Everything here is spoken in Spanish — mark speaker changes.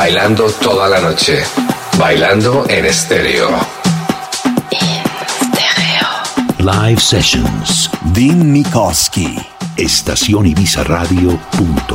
Speaker 1: Bailando toda la noche. Bailando en estéreo.
Speaker 2: Live Sessions.
Speaker 3: Dean Mikoski.
Speaker 2: Estación Ibiza Radio.com.